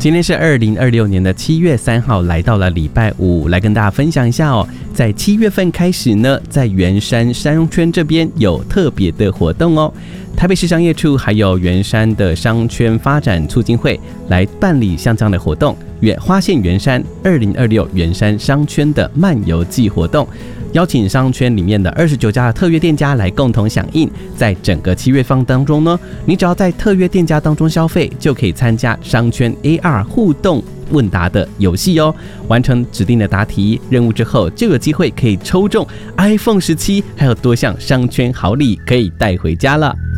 今天是2026年的7月3号，来到了礼拜五，来跟大家分享一下哦。在7月份开始呢，在圆山商圈这边有特别的活动哦。台北市商业处还有圆山的商圈发展促进会来办理像这样的活动，花现圆山2026圆山商圈的漫游季活动。邀请商圈里面的29家的特约店家来共同响应，在整个7月份当中呢，你只要在特约店家当中消费，就可以参加商圈 AR 互动问答的游戏哦。完成指定的答题任务之后，就有机会可以抽中 iPhone 17，还有多项商圈好礼可以带回家了。